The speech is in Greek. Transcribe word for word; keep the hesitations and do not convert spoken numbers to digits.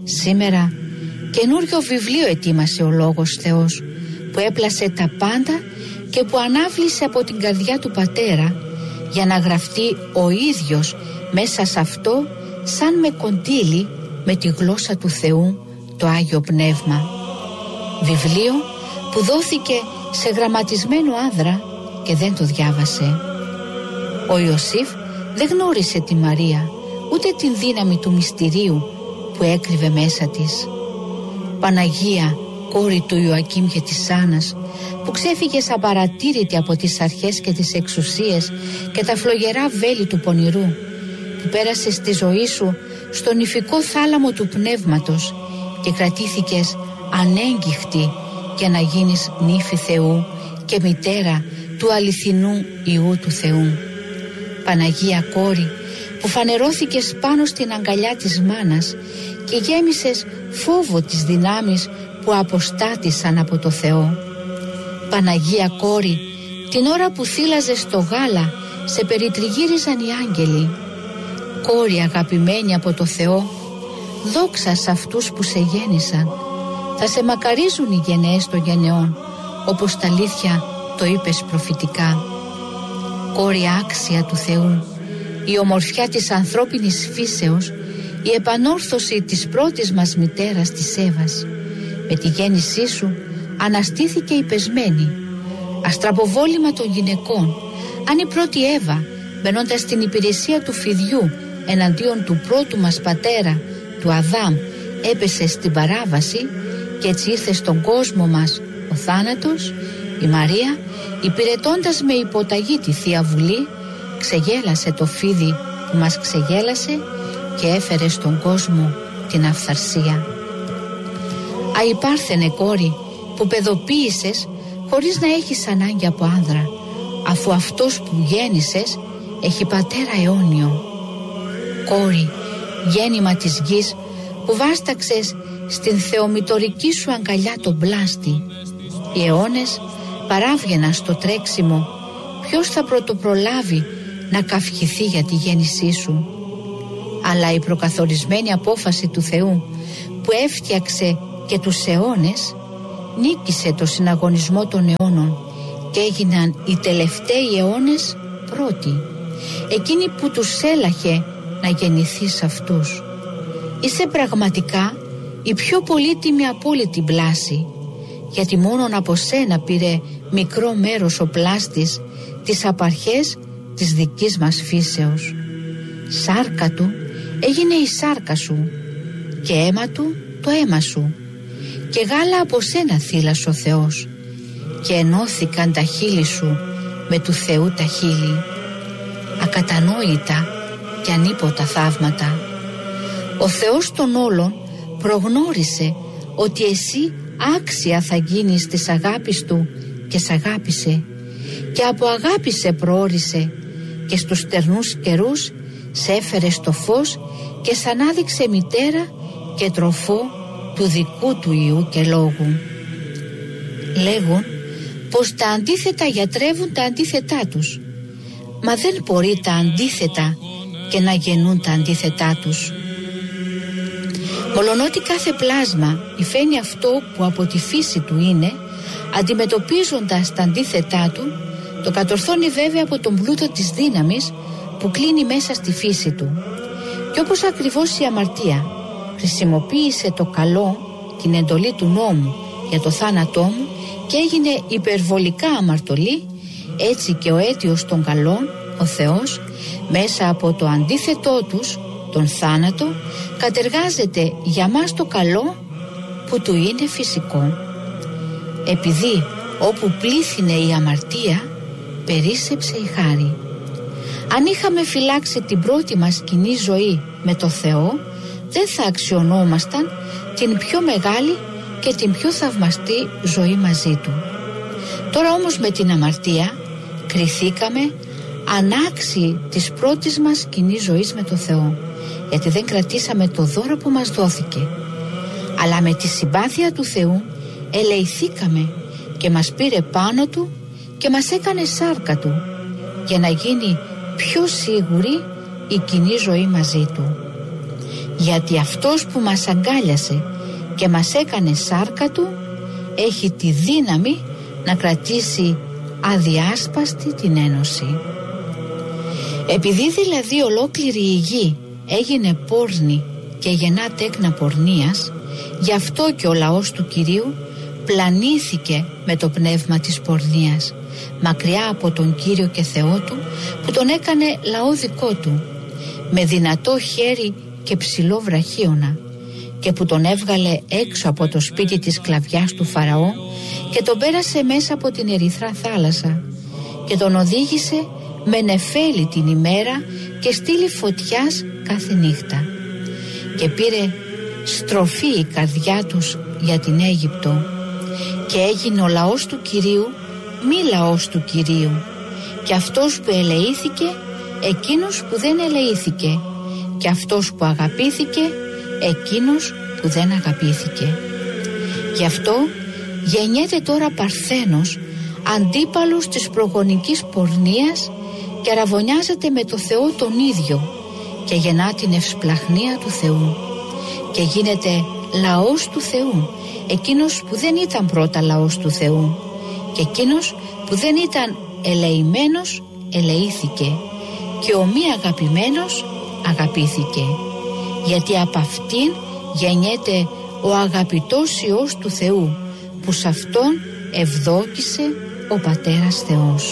Σήμερα καινούριο βιβλίο ετοίμασε ο Λόγος Θεός, που έπλασε τα πάντα και που ανάβλησε από την καρδιά του Πατέρα για να γραφτεί ο ίδιος μέσα σε αυτό, σαν με κοντήλι, με τη γλώσσα του Θεού, το Άγιο Πνεύμα. Βιβλίο που δόθηκε σε γραμματισμένο άνδρα και δεν το διάβασε. Ο Ιωσήφ δεν γνώρισε τη Μαρία, ούτε την δύναμη του μυστηρίου που έκρυβε μέσα της. Παναγία, κόρη του Ιωακήμ και της Άννας, που ξέφυγες απαρατήρητη από τις αρχές και τις εξουσίες και τα φλογερά βέλη του πονηρού, που πέρασες τη ζωή σου στον νηφικό θάλαμο του πνεύματος και κρατήθηκες ανέγκυχτη για να γίνεις νύφη Θεού και μητέρα του αληθινού Υιού του Θεού. Παναγία κόρη, που φανερώθηκες πάνω στην αγκαλιά της μάνας και γέμισες φόβο τις δυνάμεις που αποστάτησαν από το Θεό. Παναγία κόρη, την ώρα που θύλαζες το γάλα, σε περιτριγύριζαν οι άγγελοι. Κόρη αγαπημένη από το Θεό, δόξα σε αυτούς που σε γέννησαν. Θα σε μακαρίζουν οι γενναίες των γενεών, όπως τα αλήθεια το είπες προφητικά. Κόρη άξια του Θεού, η ομορφιά της ανθρώπινης φύσεως, η επανόρθωση της πρώτης μας μητέρας της Εύας. Με τη γέννησή σου αναστήθηκε η πεσμένη. Αστραποβόλημα των γυναικών, αν η πρώτη Εύα, μπαίνοντας στην υπηρεσία του φιδιού εναντίον του πρώτου μας πατέρα, του Αδάμ, έπεσε στην παράβαση και έτσι ήρθε στον κόσμο μας ο θάνατος, η Μαρία, υπηρετώντας με υποταγή τη Θεία Βουλή, ξεγέλασε το φίδι που μας ξεγέλασε και έφερε στον κόσμο την αυθαρσία. Αϊπάρθενε κόρη, που παιδοποίησες χωρίς να έχεις ανάγκη από άνδρα, αφού αυτός που γέννησες έχει πατέρα αιώνιο. Κόρη, γέννημα της γης, που βάσταξες στην θεομητορική σου αγκαλιά τον πλάστη. Οι αιώνες παράβγαιναν στο τρέξιμο. Ποιος θα πρωτοπρολάβει να καυχηθεί για τη γέννησή σου? Αλλά η προκαθορισμένη απόφαση του Θεού, που έφτιαξε και τους αιώνες, νίκησε το συναγωνισμό των αιώνων και έγιναν οι τελευταίοι αιώνες πρώτοι, εκείνοι που τους έλαχε να γεννηθεί σε αυτούς. Είσαι πραγματικά η πιο πολύτιμη απόλυτη πλάση, γιατί μόνον από σένα πήρε μικρό μέρος ο πλάστης τις απαρχές της δικής μας φύσεως. Σάρκα του έγινε η σάρκα σου και αίμα του το αίμα σου, και γάλα από σένα θύλασε ο Θεός, και ενώθηκαν τα χείλη σου με του Θεού τα χείλη. Ακατανόητα και ανίποτα θαύματα. Ο Θεός των όλων προγνώρισε ότι εσύ άξια θα γίνεις της αγάπης του και σ' αγάπησε, και από αγάπη σε προώρισε, και στους στερνούς καιρούς σε έφερε στο φως και σ' ανάδειξε μητέρα και τροφό του δικού του Υιού και Λόγου. Λέγουν πως τα αντίθετα γιατρεύουν τα αντίθετά τους, μα δεν μπορεί τα αντίθετα και να γεννούν τα αντίθετά τους. Μολονότι κάθε πλάσμα υφαίνει αυτό που από τη φύση του είναι, αντιμετωπίζοντας τα αντίθετά του, το κατορθώνει βέβαια από τον πλούτο της δύναμης που κλείνει μέσα στη φύση του. Και όπως ακριβώς η αμαρτία χρησιμοποίησε το καλό, την εντολή του νόμου για το θάνατό μου, και έγινε υπερβολικά αμαρτωλή, έτσι και ο αίτιος των καλών, ο Θεός, μέσα από το αντίθετό τους, τον θάνατο, κατεργάζεται για μας το καλό που του είναι φυσικό. Επειδή όπου πλήθυνε η αμαρτία, περίσσεψε η χάρη. Αν είχαμε φυλάξει την πρώτη μας κοινή ζωή με το Θεό, δεν θα αξιωνόμασταν την πιο μεγάλη και την πιο θαυμαστή ζωή μαζί του. Τώρα όμως με την αμαρτία κριθήκαμε ανάξιοι της πρώτης μας κοινής ζωής με το Θεό, γιατί δεν κρατήσαμε το δώρο που μας δόθηκε. Αλλά με τη συμπάθεια του Θεού ελεηθήκαμε και μας πήρε πάνω του και μας έκανε σάρκα του, για να γίνει πιο σίγουρη η κοινή ζωή μαζί του. γιατί αυτός που μας αγκάλιασε και μας έκανε σάρκα του έχει τη δύναμη να κρατήσει αδιάσπαστη την ένωση. Επειδή δηλαδή ολόκληρη η γη έγινε πόρνη και γεννά τέκνα πορνείας, γι' αυτό και ο λαός του Κυρίου πλανήθηκε με το πνεύμα της πορνείας, μακριά από τον Κύριο και Θεό του, που τον έκανε λαό δικό του, με δυνατό χέρι και ψηλό βραχίωνα, και που τον έβγαλε έξω από το σπίτι της σκλαβιάς του Φαραώ και τον πέρασε μέσα από την ερυθρά θάλασσα και τον οδήγησε με νεφέλη την ημέρα και στήλη φωτιάς κάθε νύχτα, και πήρε στροφή η καρδιά τους για την Αίγυπτο, και έγινε ο λαός του Κυρίου μη λαός του Κυρίου, και αυτός που ελεήθηκε εκείνος που δεν ελεήθηκε, και αυτός που αγαπήθηκε εκείνος που δεν αγαπήθηκε. Γι' αυτό γεννιέται τώρα Παρθένος, αντίπαλος της προγονικής πορνείας, και αραβωνιάζεται με το Θεό τον ίδιο και γεννά την ευσπλαχνία του Θεού και γίνεται λαός του Θεού, εκείνος που δεν ήταν πρώτα λαός του Θεού, και εκείνος που δεν ήταν ελεημένος ελεήθηκε, και ο μη αγαπημένος αγαπήθηκε, γιατί από αυτήν γεννιέται ο αγαπητός Υιός του Θεού, που σ' αυτόν ευδόκησε ο Πατέρας Θεός.